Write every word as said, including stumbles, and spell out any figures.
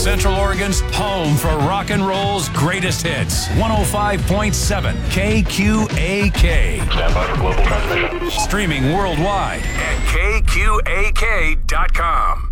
Central Oregon's home for rock and roll's greatest hits. one oh five point seven K Q A K. Stand by for global transmission. Streaming worldwide at K Q A K dot com.